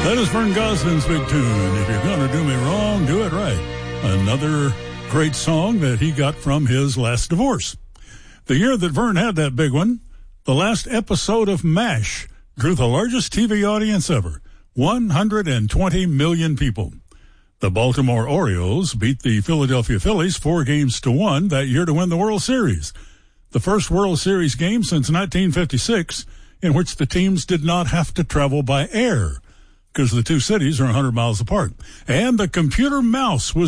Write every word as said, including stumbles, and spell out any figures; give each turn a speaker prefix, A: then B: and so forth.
A: That is Vern Goslin's big tune. If you're going to do me wrong, do it right. Another great song that he got from his last divorce. The year that Vern had that big one, the last episode of MASH drew the largest T V audience ever, one hundred twenty million people. The Baltimore Orioles beat the Philadelphia Phillies four games to one that year to win the World Series. The first World Series game since nineteen fifty-six in which the teams did not have to travel by air, because the two cities are one hundred miles apart. And the computer mouse was